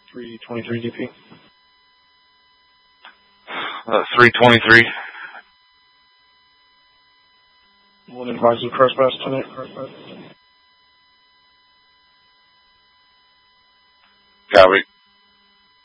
323 DP. 323. One advisor trespass tonight. Copy.